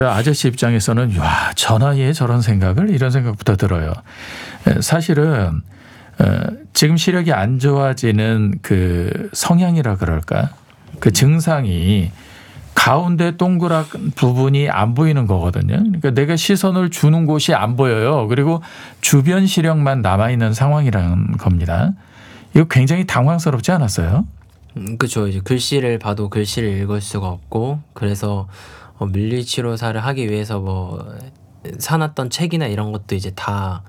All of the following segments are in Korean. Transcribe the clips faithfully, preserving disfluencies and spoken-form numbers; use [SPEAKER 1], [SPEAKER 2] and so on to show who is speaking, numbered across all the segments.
[SPEAKER 1] 아저씨 입장에서는 와, 저 나이에 저런 생각을 이런 생각부터 들어요. 사실은 지금 시력이 안 좋아지는 그 성향이라 그럴까? 그 증상이 가운데 동그란 부분이 안 보이는 거거든요. 그러니까 내가 시선을 주는 곳이 안 보여요. 그리고 주변 시력만 남아있는 상황이라는 겁니다. 이거 굉장히 당황스럽지 않았어요?
[SPEAKER 2] 음, 그렇죠. 이제 글씨를 봐도 글씨를 읽을 수가 없고, 그래서 어, 물리치료사를 하기 위해서 뭐 사놨던 책이나 이런 것도 이제 다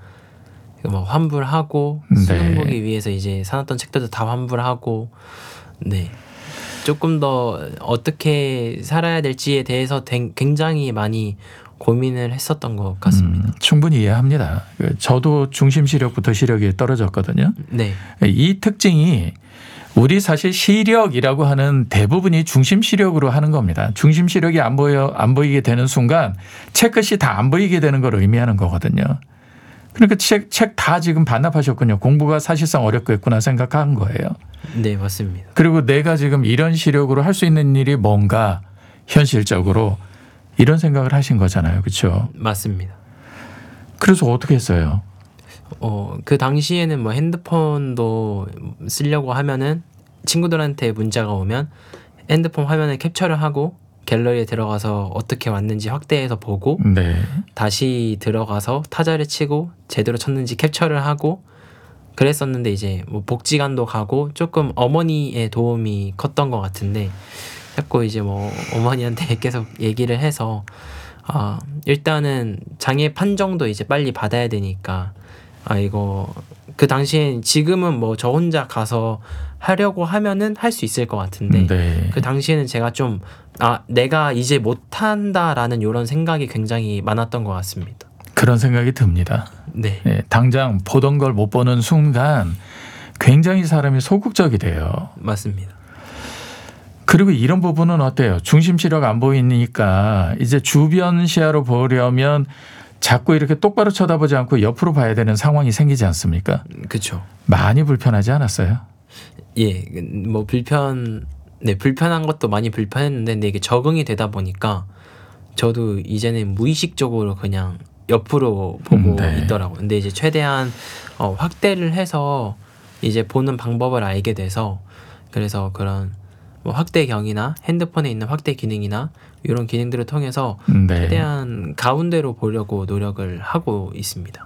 [SPEAKER 2] 뭐 환불하고,
[SPEAKER 1] 네.
[SPEAKER 2] 수능 보기 위해서 이제 사놨던 책들도 다 환불하고, 네. 조금 더 어떻게 살아야 될지에 대해서 댕- 굉장히 많이 고민을 했었던 것 같습니다.
[SPEAKER 1] 음, 충분히 이해합니다. 저도 중심 시력부터 시력이 떨어졌거든요.
[SPEAKER 2] 네,
[SPEAKER 1] 이 특징이 우리 사실 시력이라고 하는 대부분이 중심 시력으로 하는 겁니다. 중심 시력이 안 보여 안 보이게 되는 순간 책 끝이 다 안 보이게 되는 걸 의미하는 거거든요. 그러니까 책 책 다 지금 반납하셨군요. 공부가 사실상 어렵겠구나 생각한 거예요.
[SPEAKER 2] 네, 맞습니다.
[SPEAKER 1] 그리고 내가 지금 이런 시력으로 할 수 있는 일이 뭔가 현실적으로 이런 생각을 하신 거잖아요. 그렇죠?
[SPEAKER 2] 맞습니다.
[SPEAKER 1] 그래서 어떻게 했어요?
[SPEAKER 2] 어, 그 당시에는 뭐 핸드폰도 쓰려고 하면은 친구들한테 문자가 오면 핸드폰 화면을 캡처를 하고 갤러리에 들어가서 어떻게 왔는지 확대해서 보고,
[SPEAKER 1] 네.
[SPEAKER 2] 다시 들어가서 타자를 치고 제대로 쳤는지 캡처를 하고 그랬었는데, 이제 뭐 복지관도 가고 조금 어머니의 도움이 컸던 것 같은데, 자꾸 이제 뭐 어머니한테 계속 얘기를 해서 아, 일단은 장애 판정도 이제 빨리 받아야 되니까, 아 이거 그 당시엔, 지금은 뭐 저 혼자 가서 하려고 하면은 할 수 있을 것 같은데,
[SPEAKER 1] 네.
[SPEAKER 2] 그 당시에는 제가 좀 아 내가 이제 못한다라는 이런 생각이 굉장히 많았던 것 같습니다.
[SPEAKER 1] 그런 생각이 듭니다.
[SPEAKER 2] 네,
[SPEAKER 1] 네, 당장 보던 걸 못 보는 순간 굉장히 사람이 소극적이 돼요.
[SPEAKER 2] 맞습니다.
[SPEAKER 1] 그리고 이런 부분은 어때요? 중심 시력 안 보이니까 이제 주변 시야로 보려면 자꾸 이렇게 똑바로 쳐다보지 않고 옆으로 봐야 되는 상황이 생기지 않습니까?
[SPEAKER 2] 그렇죠.
[SPEAKER 1] 많이 불편하지 않았어요?
[SPEAKER 2] 예, 뭐 불편, 네 불편한 것도 많이 불편했는데, 근데 이게 적응이 되다 보니까 저도 이제는 무의식적으로 그냥 옆으로 보고
[SPEAKER 1] 음, 네.
[SPEAKER 2] 있더라고요. 근데 이제 최대한 어, 확대를 해서 이제 보는 방법을 알게 돼서, 그래서 그런 뭐 확대경이나 핸드폰에 있는 확대 기능이나 이런 기능들을 통해서
[SPEAKER 1] 네.
[SPEAKER 2] 최대한 가운데로 보려고 노력을 하고 있습니다.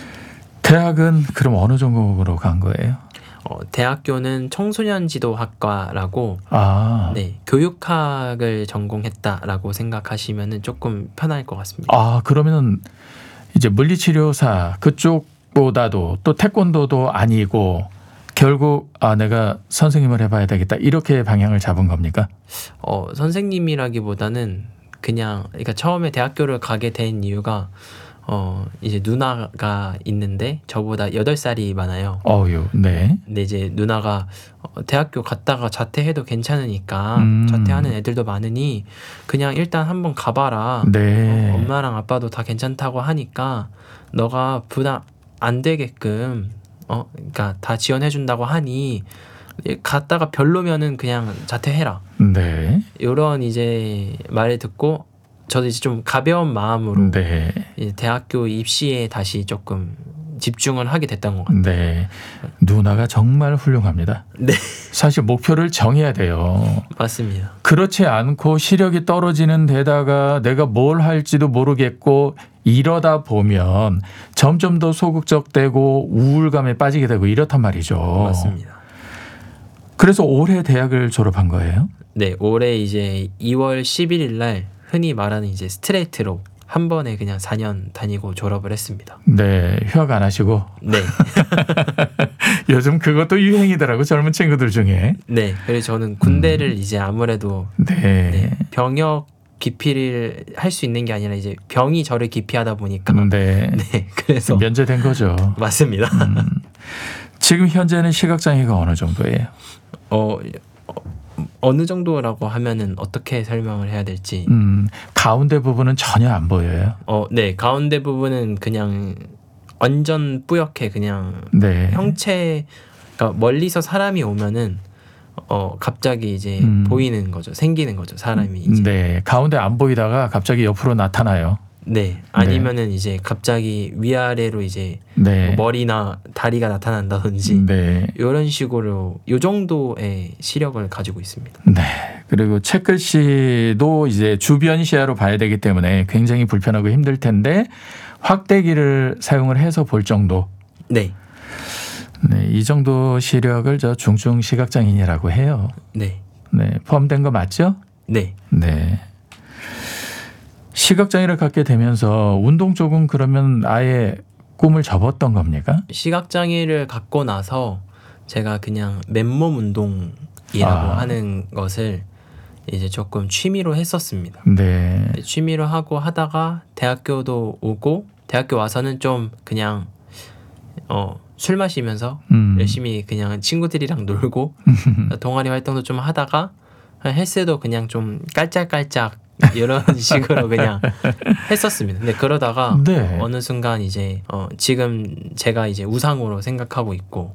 [SPEAKER 1] 대학은 그럼 어느 전공으로 간 거예요?
[SPEAKER 2] 어, 대학교는 청소년 지도학과라고,
[SPEAKER 1] 아,
[SPEAKER 2] 네, 교육학을 전공했다라고 생각하시면은 조금 편할 것 같습니다.
[SPEAKER 1] 아 그러면은 이제 물리치료사 그쪽보다도 또 태권도도 아니고 결국 아 내가 선생님을 해봐야 되겠다 이렇게 방향을 잡은 겁니까?
[SPEAKER 2] 어, 선생님이라기보다는 그냥, 그러니까 처음에 대학교를 가게 된 이유가 어, 이제 누나가 있는데 저보다 여덟 살이 많아요.
[SPEAKER 1] 어유, 네.
[SPEAKER 2] 근데 이제 누나가 어, 대학교 갔다가 자퇴해도 괜찮으니까,
[SPEAKER 1] 음.
[SPEAKER 2] 자퇴하는 애들도 많으니 그냥 일단 한번 가봐라.
[SPEAKER 1] 네.
[SPEAKER 2] 어, 엄마랑 아빠도 다 괜찮다고 하니까 너가 부담 안 되게끔, 어, 그러니까 다 지원해준다고 하니 갔다가 별로면은 그냥 자퇴해라.
[SPEAKER 1] 네.
[SPEAKER 2] 이런 이제 말을 듣고 저도 이제 좀 가벼운 마음으로
[SPEAKER 1] 네.
[SPEAKER 2] 이제 대학교 입시에 다시 조금 집중을 하게 됐던 것 같아요.
[SPEAKER 1] 네. 누나가 정말 훌륭합니다.
[SPEAKER 2] 네,
[SPEAKER 1] 사실 목표를 정해야 돼요.
[SPEAKER 2] 맞습니다.
[SPEAKER 1] 그렇지 않고 시력이 떨어지는 데다가 내가 뭘 할지도 모르겠고 이러다 보면 점점 더 소극적되고 우울감에 빠지게 되고 이렇단 말이죠.
[SPEAKER 2] 맞습니다.
[SPEAKER 1] 그래서 올해 대학을 졸업한 거예요?
[SPEAKER 2] 네, 올해 이제 이월 십일일 날 흔히 말하는 이제 스트레이트로 한 번에 그냥 사 년 다니고 졸업을 했습니다.
[SPEAKER 1] 네. 휴학 안 하시고.
[SPEAKER 2] 네,
[SPEAKER 1] 요즘 그것도 유행이더라고 젊은 친구들 중에.
[SPEAKER 2] 네. 그래서 저는 군대를 이제 아무래도
[SPEAKER 1] 네.
[SPEAKER 2] 네, 병역 기피를 할 수 있는 게 아니라 이제 병이 저를 기피하다 보니까
[SPEAKER 1] 네.
[SPEAKER 2] 네, 그래서
[SPEAKER 1] 면제된 거죠.
[SPEAKER 2] 맞습니다.
[SPEAKER 1] 음. 지금 현재는 시각장애가 어느 정도예요?
[SPEAKER 2] 어, 어 어느 정도라고 하면은 어떻게 설명을 해야 될지.
[SPEAKER 1] 음, 가운데 부분은 전혀 안 보여요.
[SPEAKER 2] 어, 네, 가운데 부분은 그냥 완전 뿌옇게 그냥
[SPEAKER 1] 네.
[SPEAKER 2] 형체, 그러니까 멀리서 사람이 오면은 어 갑자기 이제
[SPEAKER 1] 음.
[SPEAKER 2] 보이는 거죠. 생기는 거죠. 사람이 이제.
[SPEAKER 1] 네, 가운데 안 보이다가 갑자기 옆으로 나타나요.
[SPEAKER 2] 네. 아니면은 이제 갑자기 위아래로 이제
[SPEAKER 1] 네.
[SPEAKER 2] 뭐 머리나 다리가 나타난다든지
[SPEAKER 1] 네.
[SPEAKER 2] 이런 식으로 요 정도의 시력을 가지고 있습니다.
[SPEAKER 1] 네. 그리고 책글씨도 이제 주변 시야로 봐야 되기 때문에 굉장히 불편하고 힘들 텐데 확대기를 사용을 해서 볼 정도.
[SPEAKER 2] 네.
[SPEAKER 1] 네, 이 정도 시력을 저 중증 시각장애인이라고 해요.
[SPEAKER 2] 네.
[SPEAKER 1] 네, 포함된 거 맞죠?
[SPEAKER 2] 네.
[SPEAKER 1] 네. 시각장애를 갖게 되면서 운동 쪽은 그러면 아예 꿈을 접었던 겁니까?
[SPEAKER 2] 시각장애를 갖고 나서 제가 그냥 맨몸 운동이라고
[SPEAKER 1] 아.
[SPEAKER 2] 하는 것을 이제 조금 취미로 했었습니다.
[SPEAKER 1] 네.
[SPEAKER 2] 취미로 하고 하다가 대학교도 오고 대학교 와서는 좀 그냥 어, 술 마시면서
[SPEAKER 1] 음.
[SPEAKER 2] 열심히 그냥 친구들이랑 놀고 동아리 활동도 좀 하다가 헬스도 그냥 좀 깔짝깔짝 이런 식으로 그냥 했었습니다. 근데 그러다가
[SPEAKER 1] 네.
[SPEAKER 2] 어느 순간 이제 어, 지금 제가 이제 우상으로 생각하고 있고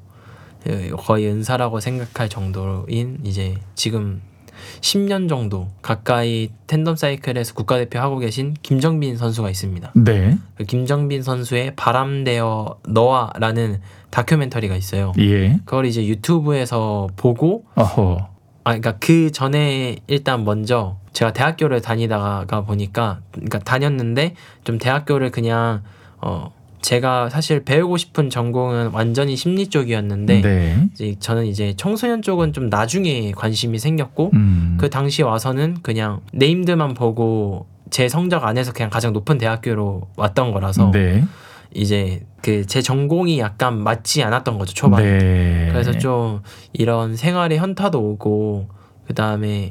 [SPEAKER 2] 거의 은사라고 생각할 정도인 이제 지금 십 년 정도 가까이 텐덤 사이클에서 국가대표 하고 계신 김정빈 선수가 있습니다.
[SPEAKER 1] 네.
[SPEAKER 2] 그 김정빈 선수의 바람되어 너와라는 다큐멘터리가 있어요.
[SPEAKER 1] 예.
[SPEAKER 2] 그걸 이제 유튜브에서 보고
[SPEAKER 1] 어허.
[SPEAKER 2] 아 그러니까 그 전에 일단 먼저 제가 대학교를 다니다가 보니까 그러니까 다녔는데 좀 대학교를 그냥 어 제가 사실 배우고 싶은 전공은 완전히 심리 쪽이었는데
[SPEAKER 1] 네.
[SPEAKER 2] 이제 저는 이제 청소년 쪽은 좀 나중에 관심이 생겼고
[SPEAKER 1] 음.
[SPEAKER 2] 그 당시 와서는 그냥 네임드만 보고 제 성적 안에서 그냥 가장 높은 대학교로 왔던 거라서
[SPEAKER 1] 네.
[SPEAKER 2] 이제 그 제 전공이 약간 맞지 않았던 거죠 초반에.
[SPEAKER 1] 네.
[SPEAKER 2] 그래서 좀 이런 생활에 현타도 오고 그 다음에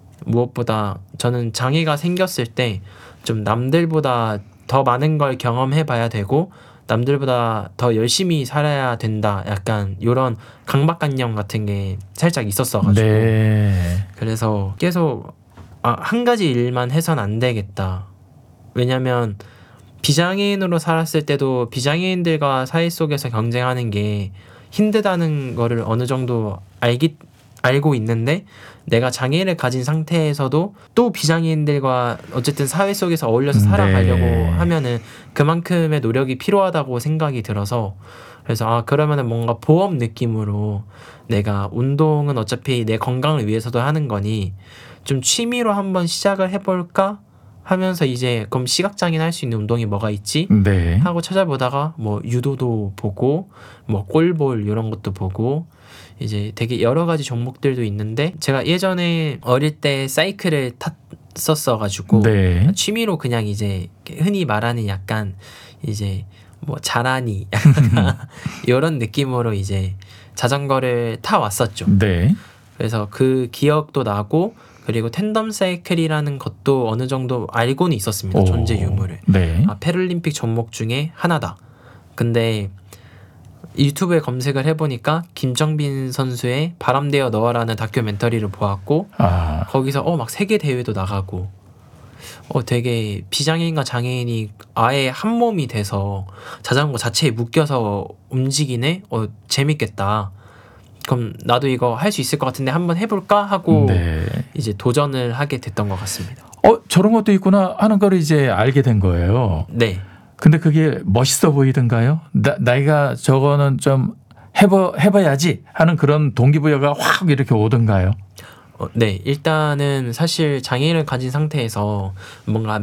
[SPEAKER 2] 무엇보다 저는 장애가 생겼을 때 좀 남들보다 더 많은 걸 경험해 봐야 되고 남들보다 더 열심히 살아야 된다 약간 이런 강박관념 같은 게 살짝 있었어가지고
[SPEAKER 1] 네.
[SPEAKER 2] 그래서 계속 아, 한 가지 일만 해선 안 되겠다. 왜냐면 비장애인으로 살았을 때도 비장애인들과 사회 속에서 경쟁하는 게 힘들다는 거를 어느 정도 알기 알고 있는데 내가 장애를 가진 상태에서도 또 비장애인들과 어쨌든 사회 속에서 어울려서 살아가려고
[SPEAKER 1] 네.
[SPEAKER 2] 하면은 그만큼의 노력이 필요하다고 생각이 들어서 그래서 아 그러면은 뭔가 보험 느낌으로 내가 운동은 어차피 내 건강을 위해서도 하는 거니 좀 취미로 한번 시작을 해볼까 하면서 이제 그럼 시각장애인 할 수 있는 운동이 뭐가 있지?
[SPEAKER 1] 네.
[SPEAKER 2] 하고 찾아보다가 뭐 유도도 보고 뭐 골볼 이런 것도 보고 이제 되게 여러 가지 종목들도 있는데 제가 예전에 어릴 때 사이클을 탔었어 가지고
[SPEAKER 1] 네.
[SPEAKER 2] 취미로 그냥 이제 흔히 말하는 약간 이제 뭐 자라니 이런 느낌으로 이제 자전거를 타 왔었죠.
[SPEAKER 1] 네.
[SPEAKER 2] 그래서 그 기억도 나고 그리고 텐덤 사이클이라는 것도 어느 정도 알고는 있었습니다.
[SPEAKER 1] 오.
[SPEAKER 2] 존재 유무를.
[SPEAKER 1] 네.
[SPEAKER 2] 아, 패럴림픽 종목 중에 하나다. 근데 유튜브에 검색을 해보니까 김정빈 선수의 바람되어 너와라는 다큐멘터리를 보았고
[SPEAKER 1] 아.
[SPEAKER 2] 거기서 어 막 세계 대회도 나가고 어 되게 비장애인과 장애인이 아예 한 몸이 돼서 자전거 자체에 묶여서 움직이네. 어 재밌겠다. 그럼 나도 이거 할 수 있을 것 같은데 한번 해볼까 하고
[SPEAKER 1] 네.
[SPEAKER 2] 이제 도전을 하게 됐던 것 같습니다.
[SPEAKER 1] 어, 저런 것도 있구나 하는 걸 이제 알게 된 거예요.
[SPEAKER 2] 네.
[SPEAKER 1] 근데 그게 멋있어 보이던가요? 나, 나이가 저거는 좀 해봐, 해봐야지 하는 그런 동기부여가 확 이렇게 오던가요?
[SPEAKER 2] 어, 네. 일단은 사실 장애인을 가진 상태에서 뭔가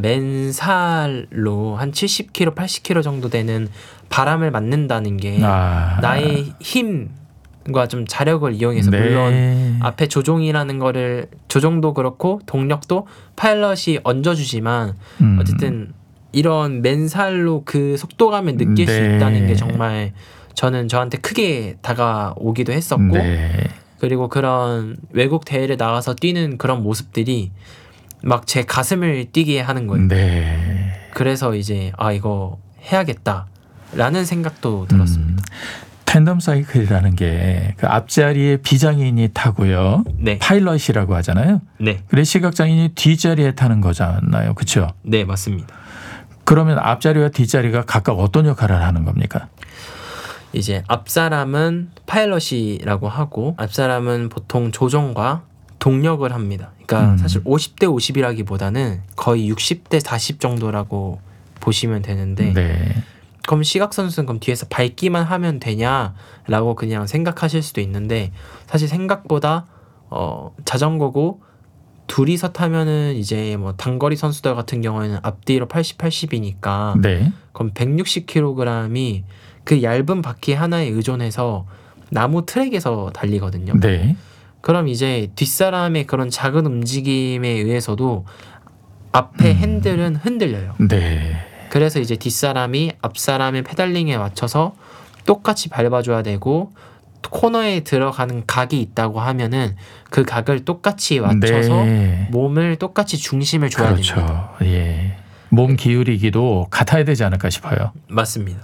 [SPEAKER 2] 맨살로 한 칠십 킬로그램, 팔십 킬로그램 정도 되는 바람을 맞는다는 게
[SPEAKER 1] 아.
[SPEAKER 2] 나의 힘과 좀 자력을 이용해서
[SPEAKER 1] 네.
[SPEAKER 2] 물론 앞에 조종이라는 거를 조종도 그렇고 동력도 파일럿이 얹어주지만
[SPEAKER 1] 음.
[SPEAKER 2] 어쨌든 이런 맨살로 그 속도감을 느낄 수
[SPEAKER 1] 네.
[SPEAKER 2] 있다는 게 정말 저는 저한테 크게 다가오기도 했었고
[SPEAKER 1] 네.
[SPEAKER 2] 그리고 그런 외국 대회를 나가서 뛰는 그런 모습들이 막 제 가슴을 뛰게 하는 거예요.
[SPEAKER 1] 네.
[SPEAKER 2] 그래서 이제 아 이거 해야겠다라는 생각도 들었습니다.
[SPEAKER 1] 음. 텐덤 사이클이라는 게 그 앞자리에 비장애인이 타고요.
[SPEAKER 2] 네,
[SPEAKER 1] 파일럿이라고 하잖아요.
[SPEAKER 2] 네,
[SPEAKER 1] 그래 시각장애인이 뒷자리에 타는 거잖아요. 그렇죠?
[SPEAKER 2] 네 맞습니다.
[SPEAKER 1] 그러면 앞자리와 뒷자리가 각각 어떤 역할을 하는 겁니까?
[SPEAKER 2] 이제 앞사람은 파일럿이라고 하고 앞사람은 보통 조종과 동력을 합니다. 그러니까
[SPEAKER 1] 음.
[SPEAKER 2] 사실 오십 대 오십이라기보다는 거의 육십 대 사십 정도라고 보시면 되는데
[SPEAKER 1] 네.
[SPEAKER 2] 그럼 시각 선수는 그럼 뒤에서 밟기만 하면 되냐라고 그냥 생각하실 수도 있는데 사실 생각보다 어, 자전거고 둘이서 타면은 이제 뭐 단거리 선수들 같은 경우에는 앞뒤로 팔십, 팔십이니까
[SPEAKER 1] 네.
[SPEAKER 2] 그럼 백육십 킬로그램이 그 얇은 바퀴 하나에 의존해서 나무 트랙에서 달리거든요.
[SPEAKER 1] 네.
[SPEAKER 2] 그럼 이제 뒷사람의 그런 작은 움직임에 의해서도 앞에
[SPEAKER 1] 음.
[SPEAKER 2] 핸들은 흔들려요.
[SPEAKER 1] 네.
[SPEAKER 2] 그래서 이제 뒷사람이 앞사람의 페달링에 맞춰서 똑같이 밟아줘야 되고 코너에 들어가는 각이 있다고 하면은 그 각을 똑같이 맞춰서
[SPEAKER 1] 네.
[SPEAKER 2] 몸을 똑같이 중심을 줘야
[SPEAKER 1] 그렇죠.
[SPEAKER 2] 됩니다.
[SPEAKER 1] 예. 몸 기울이기도 같아야 되지 않을까 싶어요.
[SPEAKER 2] 맞습니다.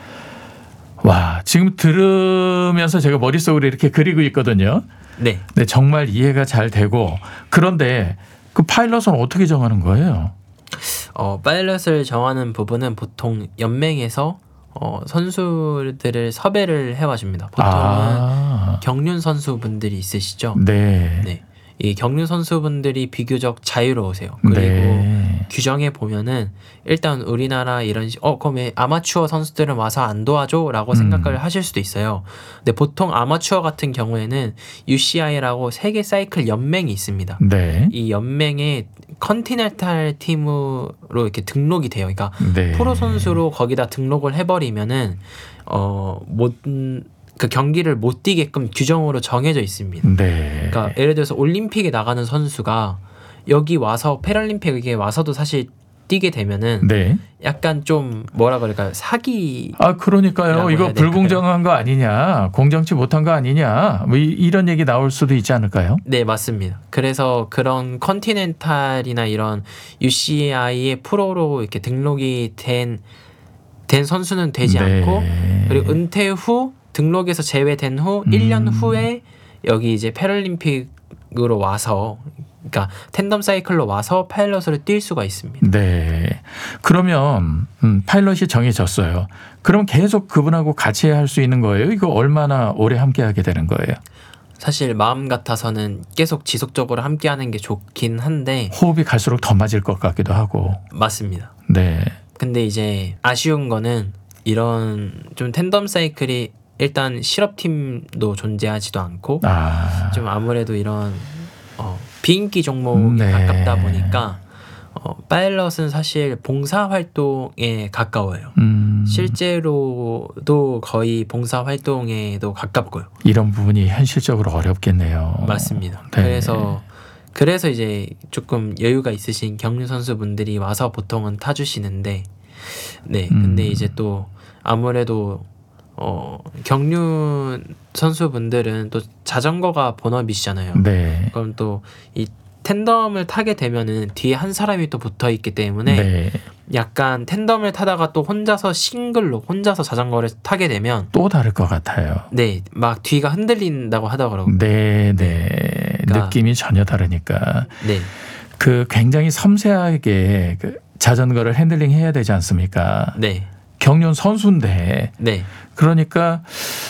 [SPEAKER 1] 와, 지금 들으면서 제가 머릿속으로 이렇게 그리고 있거든요.
[SPEAKER 2] 네.
[SPEAKER 1] 네, 정말 이해가 잘 되고 그런데 그 파일럿은 어떻게 정하는 거예요?
[SPEAKER 2] 어, 파일럿을 정하는 부분은 보통 연맹에서 어, 선수들을 섭외를 해와 줍니다. 보통은
[SPEAKER 1] 아,
[SPEAKER 2] 경륜 선수분들이 있으시죠.
[SPEAKER 1] 네.
[SPEAKER 2] 네. 이 경륜 선수분들이 비교적 자유로우세요. 그리고
[SPEAKER 1] 네.
[SPEAKER 2] 규정에 보면은 일단 우리나라 이런 시, 어 그럼 왜 아마추어 선수들은 와서 안 도와줘라고
[SPEAKER 1] 음.
[SPEAKER 2] 생각을 하실 수도 있어요. 근데 보통 아마추어 같은 경우에는 유씨아이라고 세계 사이클 연맹이 있습니다.
[SPEAKER 1] 네.
[SPEAKER 2] 이 연맹의 컨티넨탈 팀으로 이렇게 등록이 돼요. 그러니까
[SPEAKER 1] 네.
[SPEAKER 2] 프로 선수로 거기다 등록을 해버리면은 어못 그 경기를 못 뛰게끔 규정으로 정해져 있습니다.
[SPEAKER 1] 네.
[SPEAKER 2] 그러니까 예를 들어서 올림픽에 나가는 선수가 여기 와서 패럴림픽에 와서도 사실 뛰게 되면은
[SPEAKER 1] 네.
[SPEAKER 2] 약간 좀 뭐라 그럴까요? 사기.
[SPEAKER 1] 아, 그러니까요.
[SPEAKER 2] 라고
[SPEAKER 1] 이거
[SPEAKER 2] 해야 될까요?
[SPEAKER 1] 불공정한 거 아니냐, 공정치 못한 거 아니냐, 뭐 이- 이런 얘기 나올 수도 있지 않을까요?
[SPEAKER 2] 네, 맞습니다. 그래서 그런 컨티넨탈이나 이런 유씨아이의 프로로 이렇게 등록이 된, 된 선수는 되지
[SPEAKER 1] 네.
[SPEAKER 2] 않고 그리고 은퇴 후 등록에서 제외된 후 일 년
[SPEAKER 1] 음.
[SPEAKER 2] 후에 여기 이제 패럴림픽으로 와서 그러니까 텐덤 사이클로 와서 파일럿으로 뛸 수가 있습니다.
[SPEAKER 1] 네. 그러면 음, 파일럿이 정해졌어요. 그럼 계속 그분하고 같이 할 수 있는 거예요? 이거 얼마나 오래 함께 하게 되는 거예요?
[SPEAKER 2] 사실 마음 같아서는 계속 지속적으로 함께하는 게 좋긴 한데
[SPEAKER 1] 호흡이 갈수록 더 맞을 것 같기도 하고.
[SPEAKER 2] 맞습니다.
[SPEAKER 1] 네.
[SPEAKER 2] 근데 이제 아쉬운 거는 이런 좀 텐덤 사이클이 일단 실업팀도 존재하지도 않고
[SPEAKER 1] 아.
[SPEAKER 2] 좀 아무래도 이런 어, 비인기 종목에
[SPEAKER 1] 네.
[SPEAKER 2] 가깝다 보니까 어, 파일럿은 사실 봉사 활동에 가까워요.
[SPEAKER 1] 음.
[SPEAKER 2] 실제로도 거의 봉사 활동에도 가깝고요.
[SPEAKER 1] 이런 부분이 현실적으로 어렵겠네요.
[SPEAKER 2] 맞습니다.
[SPEAKER 1] 네.
[SPEAKER 2] 그래서 그래서 이제 조금 여유가 있으신 경륜 선수분들이 와서 보통은 타주시는데, 네. 근데
[SPEAKER 1] 음.
[SPEAKER 2] 이제 또 아무래도 어, 경륜 선수분들은 또 자전거가 본업이시잖아요.
[SPEAKER 1] 네.
[SPEAKER 2] 그럼 또 이 텐덤을 타게 되면은 뒤에 한 사람이 또 붙어 있기 때문에
[SPEAKER 1] 네.
[SPEAKER 2] 약간 텐덤을 타다가 또 혼자서 싱글로 혼자서 자전거를 타게 되면
[SPEAKER 1] 또 다를 것 같아요.
[SPEAKER 2] 네, 막 뒤가 흔들린다고 하더라고요.
[SPEAKER 1] 네, 네.
[SPEAKER 2] 그러니까-
[SPEAKER 1] 느낌이 전혀 다르니까.
[SPEAKER 2] 네,
[SPEAKER 1] 그 굉장히 섬세하게 그 자전거를 핸들링 해야 되지 않습니까?
[SPEAKER 2] 네,
[SPEAKER 1] 경륜 선수인데
[SPEAKER 2] 네,
[SPEAKER 1] 그러니까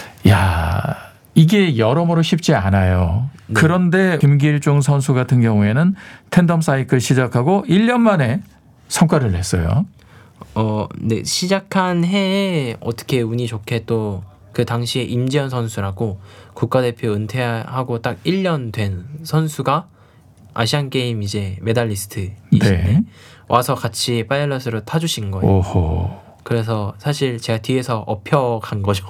[SPEAKER 1] 야 이게 여러모로 쉽지 않아요.
[SPEAKER 2] 네.
[SPEAKER 1] 그런데 김길중 선수 같은 경우에는 텐덤 사이클 시작하고 일 년 만에 성과를 냈어요.
[SPEAKER 2] 어, 네 시작한 해에 어떻게 운이 좋게 또 그 당시에 임지현 선수라고 국가대표 은퇴하고 딱 일 년 된 선수가 아시안 게임 이제 메달리스트이신데
[SPEAKER 1] 네.
[SPEAKER 2] 와서 같이 파일럿으로 타주신 거예요.
[SPEAKER 1] 오호.
[SPEAKER 2] 그래서 사실 제가 뒤에서 업혀간 거죠.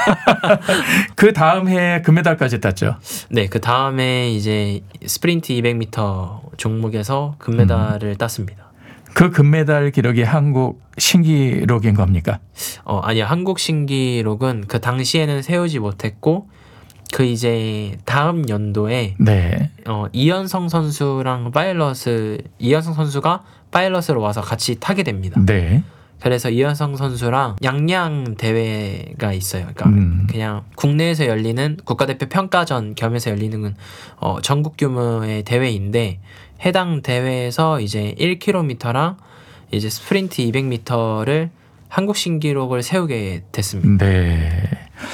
[SPEAKER 1] 그 다음 해에 금메달까지 땄죠.
[SPEAKER 2] 네, 그 다음에 이제 스프린트 이백 미터 종목에서 금메달을 땄습니다.
[SPEAKER 1] 그 금메달 기록이 한국 신기록인 겁니까?
[SPEAKER 2] 어, 아니요. 한국 신기록은 그 당시에는 세우지 못했고 그 이제 다음 연도에
[SPEAKER 1] 네.
[SPEAKER 2] 어, 이현성 선수랑 파일럿을 이현성 선수가 파일럿으로 와서 같이 타게 됩니다.
[SPEAKER 1] 네.
[SPEAKER 2] 그래서 이현성 선수랑 양양 대회가 있어요. 그러니까
[SPEAKER 1] 음.
[SPEAKER 2] 그냥 국내에서 열리는 국가대표 평가전 겸해서 열리는 어, 전국 규모의 대회인데 해당 대회에서 이제 일 킬로미터랑 이제 스프린트 이백 미터를 한국 신기록을 세우게 됐습니다.
[SPEAKER 1] 네.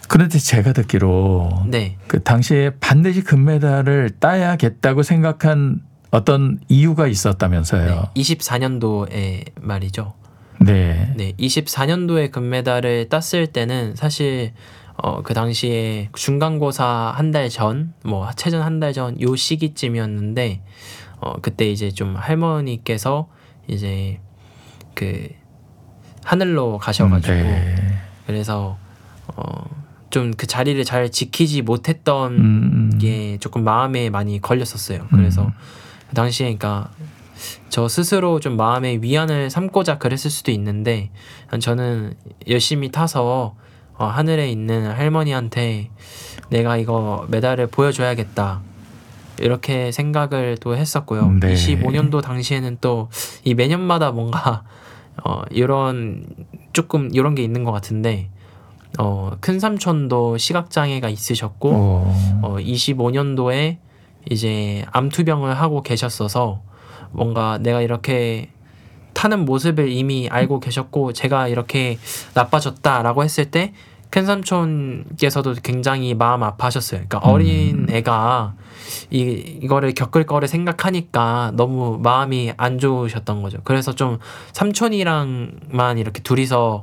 [SPEAKER 1] 그런데 제가 듣기로
[SPEAKER 2] 네.
[SPEAKER 1] 그 당시에 반드시 금메달을 따야겠다고 생각한 어떤 이유가 있었다면서요.
[SPEAKER 2] 네. 이십사 년도에 말이죠.
[SPEAKER 1] 네.
[SPEAKER 2] 네, 이십사 년도에 금메달을 땄을 때는 사실 어, 그 당시에 중간고사 한 달 전, 뭐 하체전 한 달 전 요 시기쯤이었는데 어, 그때 이제 좀 할머니께서 이제 그 하늘로 가셔가지고
[SPEAKER 1] 네.
[SPEAKER 2] 그래서 어, 좀 그 자리를 잘 지키지 못했던
[SPEAKER 1] 음.
[SPEAKER 2] 게 조금 마음에 많이 걸렸었어요. 그래서
[SPEAKER 1] 음.
[SPEAKER 2] 그 당시에 그러니까 저 스스로 좀 마음의 위안을 삼고자 그랬을 수도 있는데 저는 열심히 타서 어, 하늘에 있는 할머니한테 내가 이거 메달을 보여줘야겠다 이렇게 생각을 또 했었고요.
[SPEAKER 1] 네.
[SPEAKER 2] 이십오 년도 당시에는 또 이 매년마다 뭔가 어, 이런 조금 이런 게 있는 것 같은데 어, 큰 삼촌도 시각장애가 있으셨고
[SPEAKER 1] 오.
[SPEAKER 2] 어, 이십오 년도에 이제 암투병을 하고 계셨어서 뭔가 내가 이렇게 타는 모습을 이미 알고 계셨고 제가 이렇게 나빠졌다라고 했을 때 큰 삼촌께서도 굉장히 마음 아파하셨어요. 그러니까
[SPEAKER 1] 음.
[SPEAKER 2] 어린 애가 이, 이거를 겪을 거를 생각하니까 너무 마음이 안 좋으셨던 거죠. 그래서 좀 삼촌이랑만 이렇게 둘이서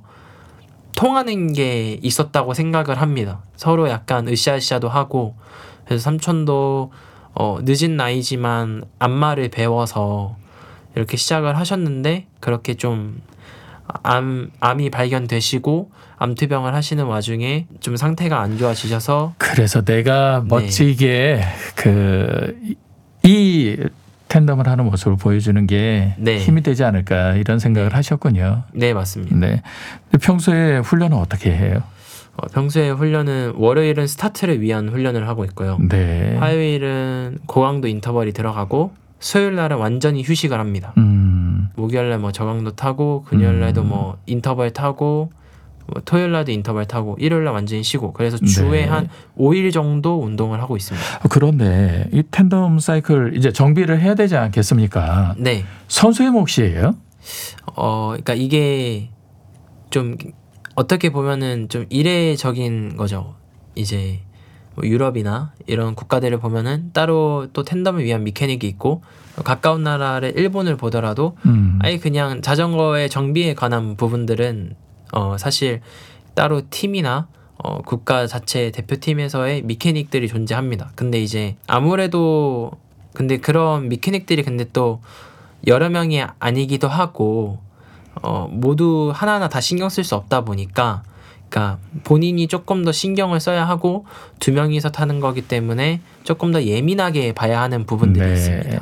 [SPEAKER 2] 통하는 게 있었다고 생각을 합니다. 서로 약간 으쌰으쌰도 하고 그래서 삼촌도 어, 늦은 나이지만 안마를 배워서 이렇게 시작을 하셨는데 그렇게 좀 암, 암이 발견되시고 암투병을 하시는 와중에 좀 상태가 안 좋아지셔서
[SPEAKER 1] 그래서 내가
[SPEAKER 2] 네.
[SPEAKER 1] 멋지게 그 이 텐덤을 하는 모습을 보여주는 게
[SPEAKER 2] 네.
[SPEAKER 1] 힘이 되지 않을까 이런 생각을
[SPEAKER 2] 네.
[SPEAKER 1] 하셨군요.
[SPEAKER 2] 네, 맞습니다.
[SPEAKER 1] 네. 근데 평소에 훈련은 어떻게 해요?
[SPEAKER 2] 어, 평소에 훈련은 월요일은 스타트를 위한 훈련을 하고 있고요.
[SPEAKER 1] 네.
[SPEAKER 2] 화요일은 고강도 인터벌이 들어가고 수요일 날은 완전히 휴식을 합니다.
[SPEAKER 1] 음.
[SPEAKER 2] 목요일날 뭐 저강도 타고 금요일날도
[SPEAKER 1] 음.
[SPEAKER 2] 뭐 인터벌 타고 뭐 토요일날도 인터벌 타고 일요일날 완전히 쉬고 그래서 주에
[SPEAKER 1] 네.
[SPEAKER 2] 한 오 일 정도 운동을 하고 있습니다.
[SPEAKER 1] 그런데 이 텐덤 사이클 이제 정비를 해야 되지 않겠습니까?
[SPEAKER 2] 네.
[SPEAKER 1] 선수의 몫이에요?
[SPEAKER 2] 어, 그러니까 이게 좀 어떻게 보면은 좀 이례적인 거죠. 이제 뭐 유럽이나 이런 국가들을 보면은 따로 또 텐덤을 위한 미케닉이 있고 가까운 나라를 일본을 보더라도
[SPEAKER 1] 음.
[SPEAKER 2] 아예 그냥 자전거의 정비에 관한 부분들은 어 사실 따로 팀이나 어 국가 자체 대표팀에서의 미케닉들이 존재합니다. 근데 이제 아무래도 근데 그런 미케닉들이 근데 또 여러 명이 아니기도 하고 어 모두 하나하나 다 신경 쓸 수 없다 보니까 그러니까 본인이 조금 더 신경을 써야 하고 두 명이서 타는 거기 때문에 조금 더 예민하게 봐야 하는 부분들이 있습니다.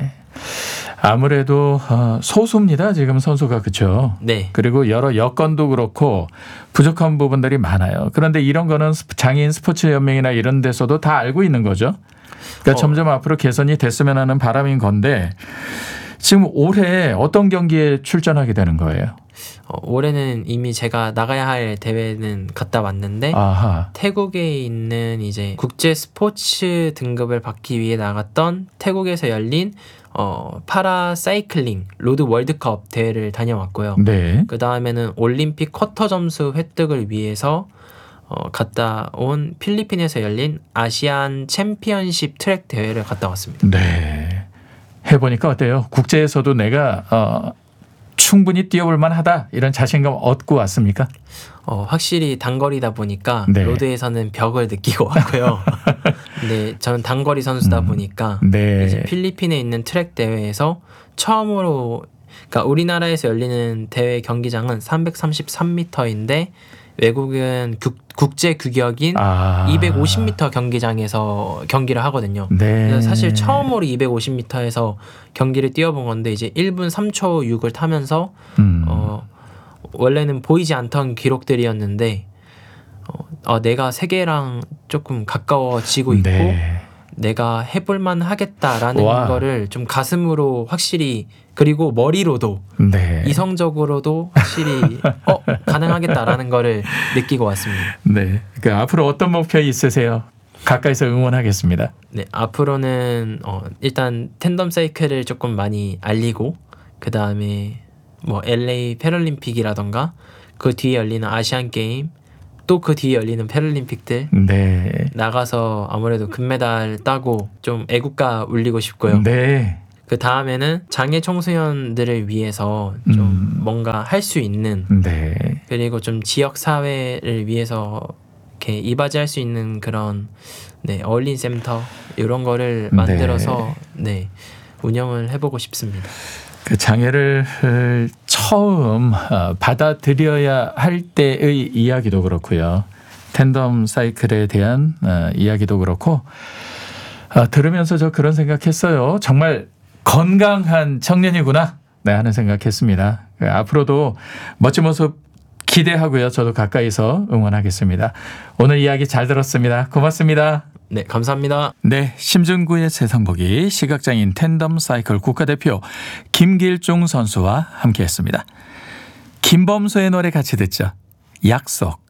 [SPEAKER 1] 아무래도 어, 소수입니다. 지금 선수가 그렇죠.
[SPEAKER 2] 네.
[SPEAKER 1] 그리고 여러 여건도 그렇고 부족한 부분들이 많아요. 그런데 이런 거는 스- 장애인 스포츠 연맹이나 이런 데서도 다 알고 있는 거죠. 그러니까
[SPEAKER 2] 어.
[SPEAKER 1] 점점 앞으로 개선이 됐으면 하는 바람인 건데 지금 올해 어떤 경기에 출전하게 되는 거예요?
[SPEAKER 2] 어, 올해는 이미 제가 나가야 할 대회는 갔다 왔는데
[SPEAKER 1] 아하.
[SPEAKER 2] 태국에 있는 이제 국제 스포츠 등급을 받기 위해 나갔던 태국에서 열린 어, 파라 사이클링 로드 월드컵 대회를 다녀왔고요.
[SPEAKER 1] 네.
[SPEAKER 2] 그 다음에는 올림픽 쿼터 점수 획득을 위해서 어, 갔다 온 필리핀에서 열린 아시안 챔피언십 트랙 대회를 갔다 왔습니다.
[SPEAKER 1] 네. 해보니까 어때요? 국제에서도 내가 어, 충분히 뛰어볼 만하다 이런 자신감 얻고 왔습니까?
[SPEAKER 2] 어, 확실히 단거리다 보니까
[SPEAKER 1] 네.
[SPEAKER 2] 로드에서는 벽을 느끼고 왔고요. 근데 저는 단거리 선수다
[SPEAKER 1] 음.
[SPEAKER 2] 보니까
[SPEAKER 1] 네.
[SPEAKER 2] 이제 필리핀에 있는 트랙 대회에서 처음으로 그러니까 우리나라에서 열리는 대회 경기장은 삼백삼십삼 미터인데 외국은 국, 국제 규격인
[SPEAKER 1] 아.
[SPEAKER 2] 이백오십 미터 경기장에서 경기를 하거든요.
[SPEAKER 1] 네.
[SPEAKER 2] 그래서 사실 처음으로 이백오십 미터에서 경기를 뛰어본 건데 이제 일 분 삼 초 육을 타면서
[SPEAKER 1] 음.
[SPEAKER 2] 어, 원래는 보이지 않던 기록들이었는데 어, 어, 내가 세계랑 조금 가까워지고 있고
[SPEAKER 1] 네.
[SPEAKER 2] 내가 해볼만 하겠다라는
[SPEAKER 1] 와.
[SPEAKER 2] 거를 좀 가슴으로 확실히 그리고 머리로도
[SPEAKER 1] 네.
[SPEAKER 2] 이성적으로도 확실히 어 가능하겠다라는 거를 느끼고 왔습니다.
[SPEAKER 1] 네. 그 앞으로 어떤 목표 있으세요? 가까이서 응원하겠습니다.
[SPEAKER 2] 네, 앞으로는 어, 일단 텐덤 사이클을 조금 많이 알리고 그 다음에 뭐 엘에이 패럴림픽이라던가 그 뒤에 열리는 아시안 게임 또 그 뒤에 열리는 패럴림픽들
[SPEAKER 1] 네.
[SPEAKER 2] 나가서 아무래도 금메달 따고 좀 애국가 울리고 싶고요.
[SPEAKER 1] 네.
[SPEAKER 2] 그 다음에는 장애 청소년들을 위해서 좀
[SPEAKER 1] 음.
[SPEAKER 2] 뭔가 할 수 있는
[SPEAKER 1] 네.
[SPEAKER 2] 그리고 좀 지역 사회를 위해서 이렇게 이바지할 수 있는 그런 네, 어울린 센터 이런 거를 만들어서 네, 운영을 해보고 싶습니다.
[SPEAKER 1] 그 장애를 처음 받아들여야 할 때의 이야기도 그렇고요. 텐덤 사이클에 대한 이야기도 그렇고 들으면서 저 그런 생각했어요. 정말 건강한 청년이구나 네, 하는 생각했습니다. 앞으로도 멋진 모습 기대하고요. 저도 가까이서 응원하겠습니다. 오늘 이야기 잘 들었습니다. 고맙습니다.
[SPEAKER 2] 네, 감사합니다.
[SPEAKER 1] 네, 심준구의 세상보기 시각장애인 텐덤 사이클 국가대표 김길중 선수와 함께했습니다. 김범수의 노래 같이 듣죠. 약속.